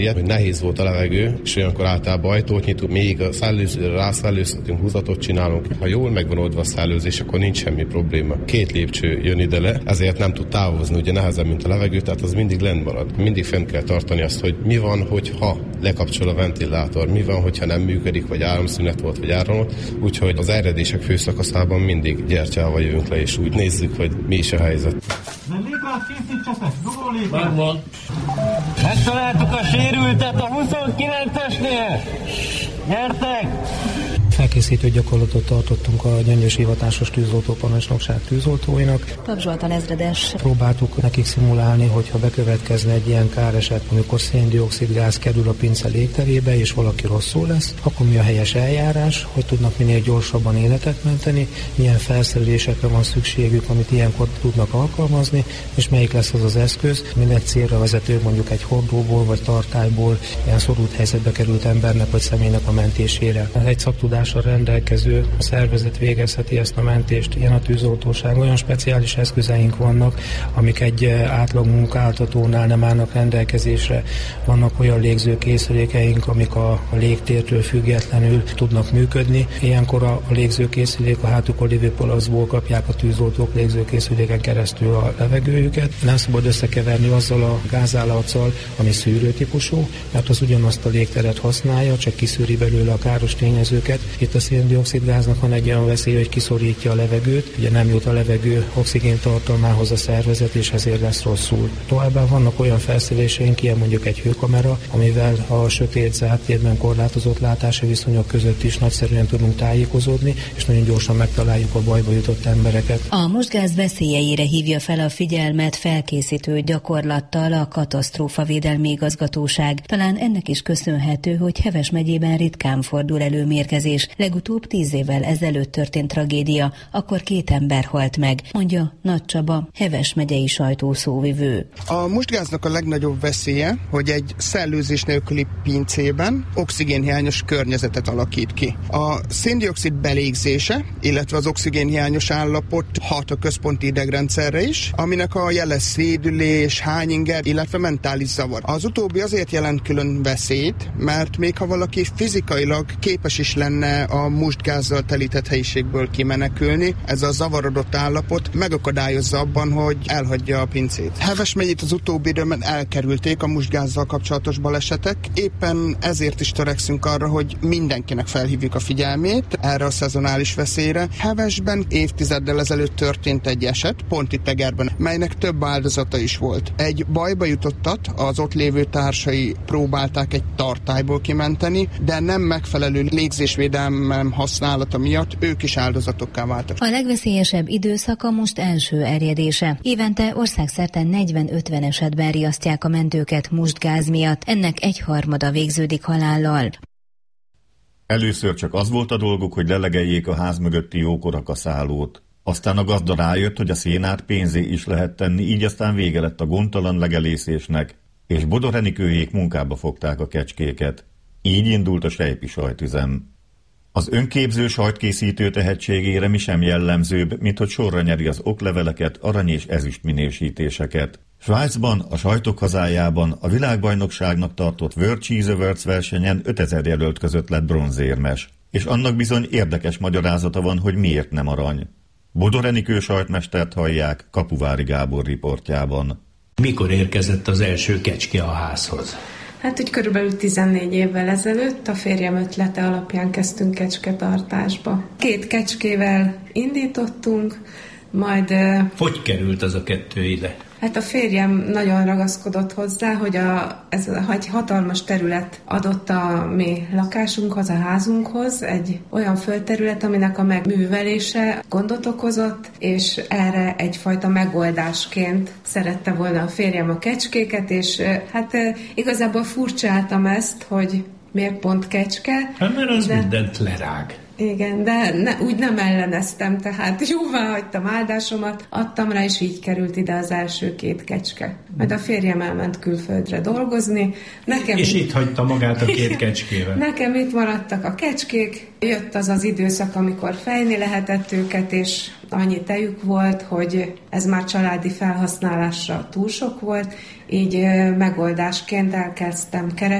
Ilyen, hogy nehéz volt a levegő, és olyankor általában ajtót nyitunk, még a szellőzőre rászellőztetünk, húzatot csinálunk. Ha jól megvan oldva a szellőzés, akkor nincs semmi probléma. 2 lépcső jön ide le, ezért nem tud távozni, ugye nehezebb, mint a levegő, tehát az mindig lent marad. Mindig fenn kell tartani azt, hogy mi van, hogyha lekapcsol a ventilátor, mi van, hogyha nem működik, vagy áramszünet volt, vagy áramot. Úgyhogy az eredések főszakaszában mindig gyertyával jövünk le, és úgy nézzük, hogy mi is a helyzet. Megvan. Megtaláltuk a sérültet a 29-esnél! Gyertek! Felkészítő gyakorlatot tartottunk a Gyöngyös Hivatásos Tűzoltóparancsnokság tűzoltóinak. Pap Zsoltán ezredes. Próbáltuk nekik szimulálni, hogyha bekövetkezne egy ilyen káreset, amikor szén-dioxid gáz kerül a pince légterébe, és valaki rosszul lesz, akkor mi a helyes eljárás, hogy tudnak minél gyorsabban életet menteni, milyen felszerelésekre van szükségük, amit ilyenkor tudnak alkalmazni, és melyik lesz az az eszköz, minden célra vezető, mondjuk egy hordóból vagy tartályból ilyen szorult helyzetbe került embernek vagy személynek a mentésére. Egy szaktudással rendelkező szervezet végezheti ezt a mentést. Ilyen a tűzoltóság. Olyan speciális eszközeink vannak, amik egy átlag munkáltatónál nem állnak rendelkezésre. Vannak olyan légzőkészülékeink, amik a légtértől függetlenül tudnak működni. Ilyenkor a légzőkészülék a hátukon lévő palaszból kapják a tűzoltók légzőkészüléken keresztül a levegőjüket. Nem szabad összekeverni azzal a gázállatszal, ami szűrőtípusú, mert az ugyanazt a légteret használja, csak kiszűri belőle a káros tényezőket. Itt a szén-dioxid gáznak van egy olyan veszély, hogy kiszorítja a levegőt, ugye nem jut a levegő oxigén tartalmához a szervezet, és ezért lesz rosszul. Továbbá vannak olyan felszereléseink, ilyen mondjuk egy hőkamera, amivel a sötét zárt térben korlátozott látási viszonyok között is nagyszerűen tudunk tájékozódni, és nagyon gyorsan megtaláljuk a bajba jutott embereket. A mostgáz veszélyeire hívja fel a figyelmet felkészítő gyakorlattal a Katasztrófavédelmi Igazgatóság. Talán ennek is köszönhető, hogy Heves megyében ritkán fordul elő mérgezés. Legutóbb 10 évvel ezelőtt történt tragédia, akkor 2 ember halt meg, mondja Nagy Csaba, Heves megyei sajtószóvivő. A mustgáznak a legnagyobb veszélye, hogy egy szellőzés nélküli pincében oxigénhiányos környezetet alakít ki. A szén-dioxid belégzése, illetve az oxigénhiányos állapot hat a központi idegrendszerre is, aminek a jele szédülés, hányinger, illetve mentális zavar. Az utóbbi azért jelent külön veszélyt, mert még ha valaki fizikailag képes is lenne a mustgázzal telített helyiségből kimenekülni, ez a zavarodott állapot megakadályozza abban, hogy elhagyja a pincét. Heves megyét az utóbbi időben elkerülték a mustgázzal kapcsolatos balesetek, éppen ezért is törekszünk arra, hogy mindenkinek felhívjuk a figyelmét erre a szezonális veszélyre. Hevesben évtizeddel ezelőtt történt egy eset, pont itt Egerben, melynek több áldozata is volt. Egy bajba jutottat az ott lévő társai próbálták egy tartályból kimenteni, de nem megfelelő légzésvédelmem használata miatt ők is áldozatokká váltak. A legveszélyesebb időszak a most első erjedése. Évente országszerte 40-50 esetben riasztják a mentőket mustgáz miatt, ennek 1/3 végződik halállal. Először csak az volt a dolguk, hogy lelegeljék a ház mögötti jókora kaszálót. Aztán a gazda rájött, hogy a szénát pénzé is lehet tenni, így aztán vége lett a gondtalan legelészésnek, és Bodor Enikőjék munkába fogták a kecskéket. Így indult a sejpi sajtüzem. Az önképző sajtkészítő tehetségére mi sem jellemzőbb, mint hogy sorra nyeri az okleveleket, arany és ezüst minősítéseket. Svájcban, a sajtok hazájában a világbajnokságnak tartott World Cheese Awards versenyen 5000 jelölt között lett bronzérmes. És annak bizony érdekes magyarázata van, hogy miért nem arany. Bodor Enikő sajtmestert hallják Kapuvári Gábor riportjában. Mikor érkezett az első kecske a házhoz? Hát úgy körülbelül 14 évvel ezelőtt a férjem ötlete alapján kezdtünk kecsketartásba. 2 kecskével indítottunk, majd... Hogy került az a 2 ide? Hát a férjem nagyon ragaszkodott hozzá, hogy ez egy hatalmas terület adott a mi lakásunkhoz, a házunkhoz, egy olyan földterület, aminek a megművelése gondot okozott, és erre egyfajta megoldásként szerette volna a férjem a kecskéket, és hát igazából furcsáltam ezt, hogy miért pont kecske. Hát mert az mindent lerág. Igen, de úgy nem elleneztem, tehát jóvá hagytam áldásomat, adtam rá, és így került ide az első 2 kecske. Majd a férjem elment külföldre dolgozni. És itt hagyta magát a 2 kecskével. Nekem itt maradtak a kecskék, jött az időszak, amikor fejni lehetett őket, és annyi tejük volt, hogy ez már családi felhasználásra túl sok volt, így megoldásként elkezdtem keresni